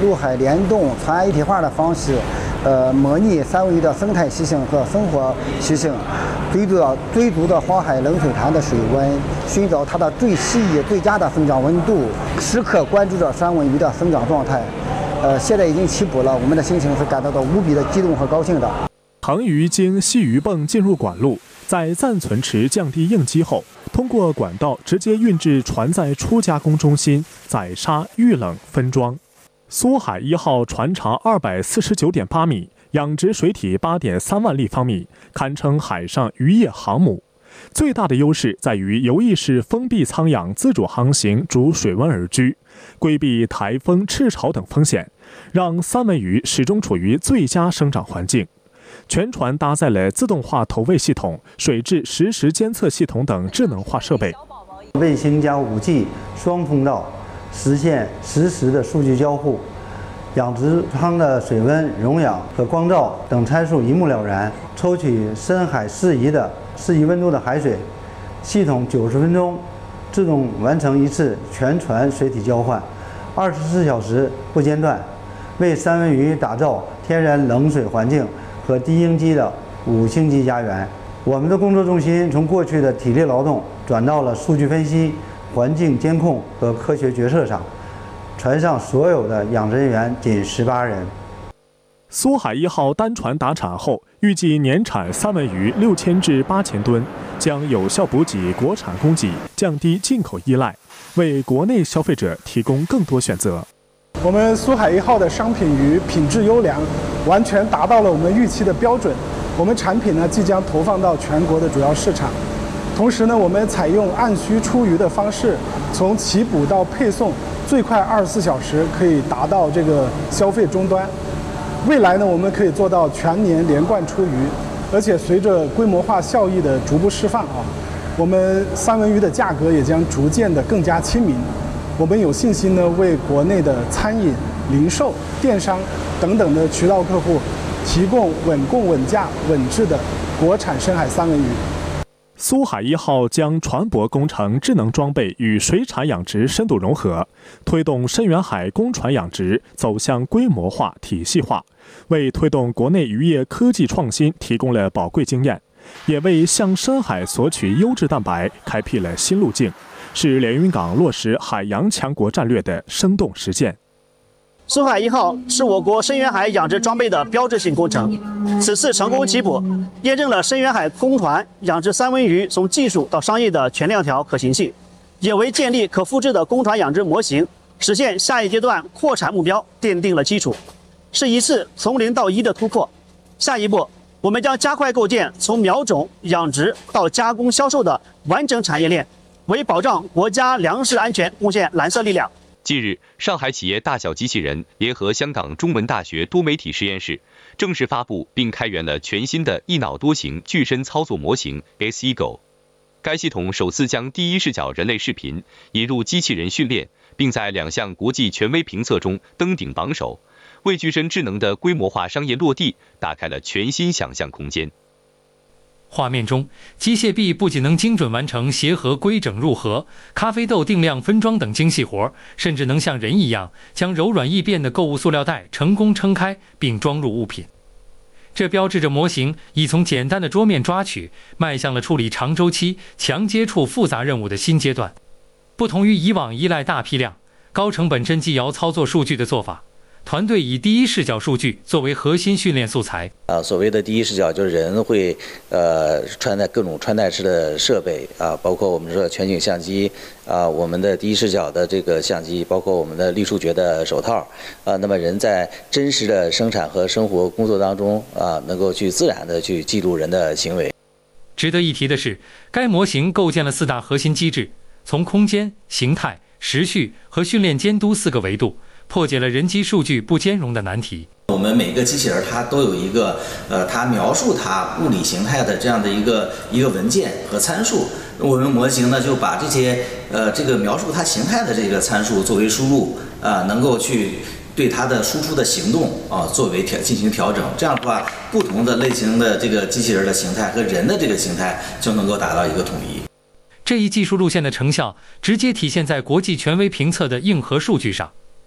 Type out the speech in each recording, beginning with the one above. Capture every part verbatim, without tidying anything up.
陆海联动、船岸一体化的方式，呃，模拟三文鱼的生态习性和生活习性，追逐到追逐到黄海冷水潭的水温，寻找它的最适宜、最佳的生长温度，时刻关注着三文鱼的生长状态。呃，现在已经起捕了，我们的心情是感到到无比的激动和高兴的。 塘鱼经吸鱼泵进入管路，在暂存池降低应激后，通过管道直接运至船载初加工中心宰杀、预冷、分装。苏海一号船长二百四十九点八米，养殖水体八点三万立方米，堪称海上渔业航母。最大的优势在于游弋式封闭舱养自主航行，逐水温而居，规避台风、赤潮等风险，让三文鱼始终处于最佳生长环境。全船搭载了自动化投喂系统、水质实时监测系统等智能化设备， 卫星加 五 G 双通道，实现实时的数据交互，养殖舱的水温、溶氧和光照等参数一目了然。抽取深海适宜的适宜温度的海水，系统九十分钟自动完成一次全船水体交换，二十四小时不间断，为三文鱼打造天然冷水环境和低应激的五星级家园。我们的工作重心从过去的体力劳动转到了数据分析、环境监控和科学决策上。船上所有的养殖人员仅十八人。 苏海一号单船打产后，预计年产三文鱼六千至八千吨，将有效补给国产供给，降低进口依赖，为国内消费者提供更多选择。 我们苏海一号的商品鱼品质优良，完全达到了我们预期的标准。我们产品呢即将投放到全国的主要市场。同时呢，我们采用按需出鱼的方式，从起捕到配送，最快二十四小时可以达到这个消费终端。未来呢，我们可以做到全年连贯出鱼，而且随着规模化效益的逐步释放啊，我们三文鱼的价格也将逐渐的更加亲民。我们有信心呢，为国内的餐饮、零售、电商等等的渠道客户提供稳供、稳价、稳质的国产深海三文鱼。 苏海一号将船舶工程智能装备与水产养殖深度融合，推动深远海公船养殖走向规模化、体系化，为推动国内渔业科技创新提供了宝贵经验，也为向深海索取优质蛋白开辟了新路径，是连云港落实海洋强国战略的生动实践。 苏海一号是我国深远海养殖装备的标志性工程，此次成功起捕，验证了深远海公船养殖三文鱼从技术到商业的全链条可行性，也为建立可复制的公船养殖模型、实现下一阶段扩产目标奠定了基础，是一次从零到一的突破。下一步，我们将加快构建从苗种、养殖到加工销售的完整产业链，为保障国家粮食安全贡献蓝色力量。 近日，上海企业大小机器人联合香港中文大学多媒体实验室正式发布并开源了全新的一脑多形具身操作模型 S E G O。该系统首次将第一视角人类视频引入机器人训练，并在两项国际权威评测中登顶榜首，为具身智能的规模化商业落地打开了全新想象空间。 画面中，机械臂不仅能精准完成鞋盒规整入盒、咖啡豆定量分装等精细活，甚至能像人一样将柔软易变的购物塑料袋成功撑开并装入物品。这标志着模型已从简单的桌面抓取，迈向了处理长周期、强接触复杂任务的新阶段。不同于以往依赖大批量、高成本真机摇操作数据的做法，团队以第一视角数据作为核心训练素材。 啊，所谓的第一视角就是人会呃穿戴各种穿戴式的设备啊，包括我们说全景相机啊，我们的第一视角的这个相机，包括我们的力触觉的手套啊。那么人在真实的生产和生活工作当中啊，能够去自然的去记录人的行为。 值得一提的是，该模型构建了四大核心机制，从空间、形态、时序和训练监督四个维度，破解了人机数据不兼容的难题。 我们每个机器人它都有一个呃，它描述它物理形态的这样的一个一个文件和参数。我们模型呢就把这些呃这个描述它形态的这个参数作为输入啊、呃，能够去对它的输出的行动啊、呃、作为调进行调整。这样的话，不同的类型的这个机器人的形态和人的这个形态就能够达到一个统一。 这一技术路线的成效直接体现在国际权威评测的硬核数据上。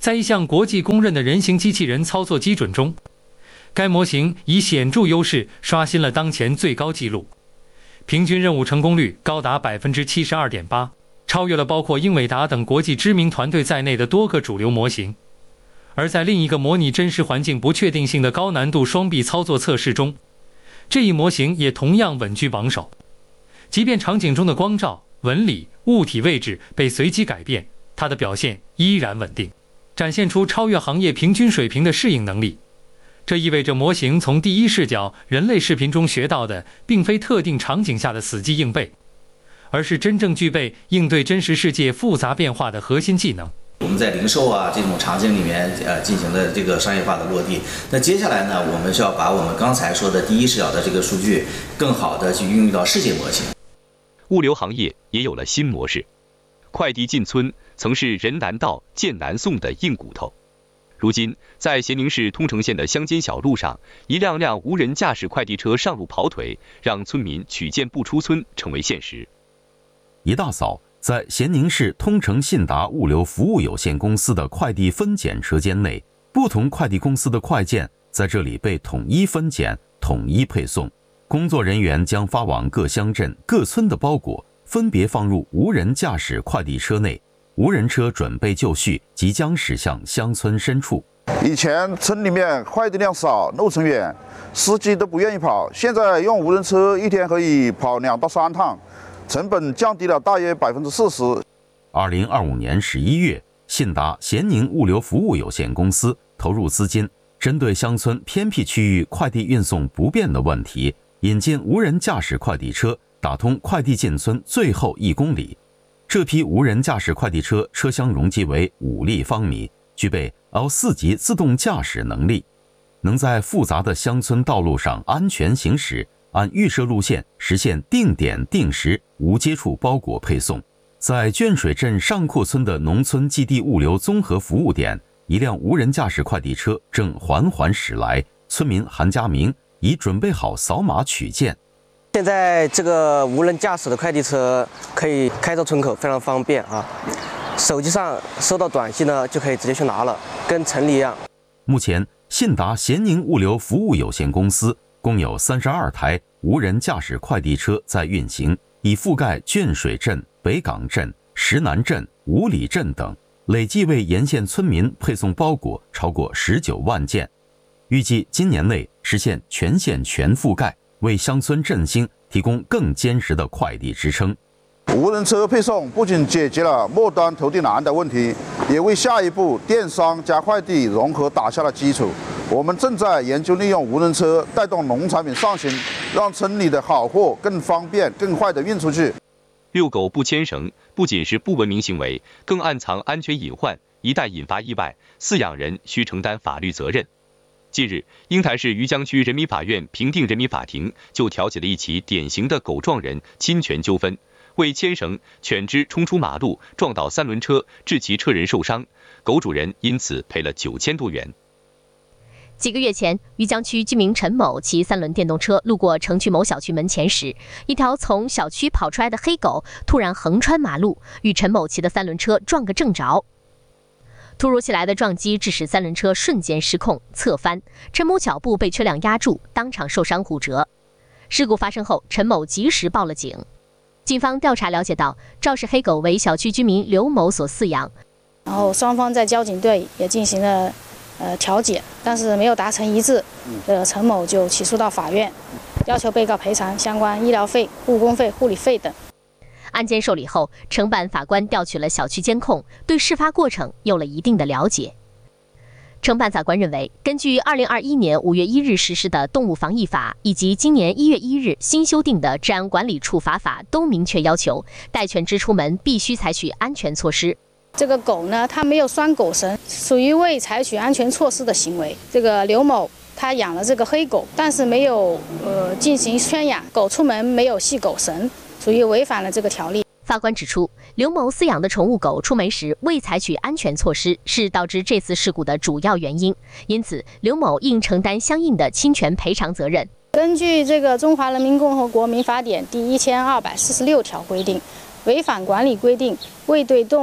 在一项国际公认的人形机器人操作基准中，该模型以显著优势刷新了当前最高纪录，平均任务成功率高达 百分之七十二点八， 超越了包括英伟达等国际知名团队在内的多个主流模型。而在另一个模拟真实环境不确定性的高难度双臂操作测试中，这一模型也同样稳居榜首。即便场景中的光照、纹理、物体位置被随机改变，它的表现依然稳定，展现出超越行业平均水平的适应能力。这意味着模型从第一视角人类视频中学到的，并非特定场景下的死记硬背，而是真正具备应对真实世界复杂变化的核心技能。 我们在零售啊这种场景里面，呃，进行了这个商业化的落地。那接下来呢，我们是要把我们刚才说的第一视角的这个数据，更好的去运用到世界模型。 物流行业也有了新模式，快递进村曾是人难到剑难送的硬骨头。如今，在咸宁市通城县的乡间小路上，一辆辆无人驾驶快递车上路跑腿，让村民取件不出村成为现实。 一大早，在咸宁市通城信达物流服务有限公司的快递分拣车间内，不同快递公司的快件在这里被统一分拣、统一配送。工作人员将发往各乡镇、各村的包裹分别放入无人驾驶快递车内，无人车准备就绪，即将驶向乡村深处。 以前村里面快递量少，路程远，司机都不愿意跑，现在用无人车一天可以跑两到三趟，成本降低了大约百分之四十。 二零二五年十一月，信达咸宁物流服务有限公司投入资金，针对乡村偏僻区域快递运送不便的问题，引进无人驾驶快递车，打通快递进村最后一公里。这批无人驾驶快递车车厢容积为五立方米，具备 L 四 级自动驾驶能力，能在复杂的乡村道路上安全行驶，按预设路线实现定点定时无接触包裹配送。在倦水镇上阔村的农村基地物流综合服务点，一辆无人驾驶快递车正缓缓驶来，村民韩家明已准备好扫码取件。 现在这个无人驾驶的快递车可以开到村口，非常方便啊！手机上收到短信呢，就可以直接去拿了，跟城里一样。 目前，信达咸宁物流服务有限公司共有三十二台无人驾驶快递车在运行，已覆盖倦水镇、北港镇、石南镇、五里镇等，累计为沿线村民配送包裹超过十九万件。预计今年内实现全县全覆盖，为乡村振兴提供更坚实的快递支撑。 无人车配送不仅解决了末端投递难的问题，也为下一步电商加快递融合打下了基础。我们正在研究利用无人车带动农产品上行，让村里的好货更方便、更快地运出去。 遛狗不牵绳不仅是不文明行为，更暗藏安全隐患，一旦引发意外，饲养人需承担法律责任。近日，鹰潭市余江区人民法院评定人民法庭就调解了一起典型的狗撞人侵权纠纷，为牵绳，犬只冲出马路撞倒三轮车，致其车人受伤，狗主人因此赔了九千多元。 几个月前，余江区居民陈某骑三轮电动车路过城区某小区门前时，一条从小区跑出来的黑狗突然横穿马路，与陈某骑的三轮车撞个正着。突如其来的撞击致使三轮车瞬间失控侧翻，陈某脚部被车辆压住，当场受伤骨折。事故发生后，陈某及时报了警。警方调查了解到，肇事黑狗为小区居民刘某所饲养， 然后双方在交警队也进行了呃调解，但是没有达成一致，呃陈某就起诉到法院，要求被告赔偿相关医疗费、误工费、护理费等。 案件受理后，承办法官调取了小区监控，对事发过程有了一定的了解。承办法官认为，根据二零二一年五月一日实施的动物防疫法以及今年一月一日新修订的治安管理处罚法，都明确要求带犬只出门必须采取安全措施。 这个狗呢，它没有拴狗绳，属于未采取安全措施的行为。这个刘某他养了这个黑狗，但是没有呃进行圈养，狗出门没有系狗绳，属于违反了这个条例。 法官指出，刘某饲养的宠物狗出门时未采取安全措施，是导致这次事故的主要原因，因此刘某应承担相应的侵权赔偿责任。 根据这个《中华人民共和国民法典》第一千二百四十六条规定，违反管理规定，未对动物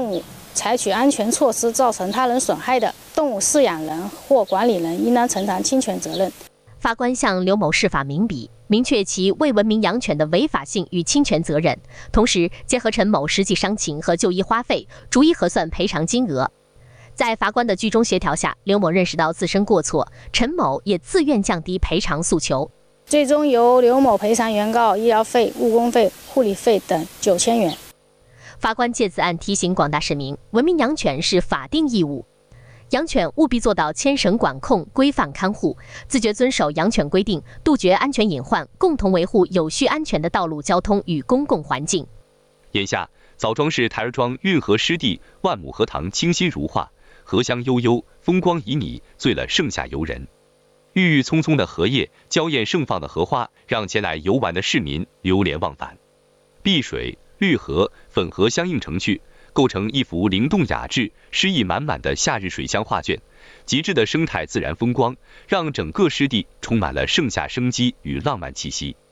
采取安全措施造成他人损害的，动物饲养人或管理人应当承担侵权责任。 法官向刘某释法明笔，明确其未文明养犬的违法性与侵权责任，同时结合陈某实际伤情和就医花费，逐一核算赔偿金额。在法官的居中协调下，刘某认识到自身过错，陈某也自愿降低赔偿诉求。 最终由刘某赔偿原告医疗费、误工费、护理费等九千元。 法官借此案提醒广大市民，文明养犬是法定义务，养犬务必做到牵绳管控、规范看护，自觉遵守养犬规定，杜绝安全隐患，共同维护有序安全的道路交通与公共环境。 眼下，枣庄市台儿庄运河湿地，万亩荷塘清新如画，荷香悠悠，风光旖旎，醉了盛夏游人。郁郁葱葱的荷叶，娇艳盛放的荷花，让前来游玩的市民流连忘返。碧水、绿荷、粉荷相映成趣，构成一幅灵动雅致、诗意满满的夏日水乡画卷。极致的生态自然风光，让整个湿地充满了盛夏生机与浪漫气息。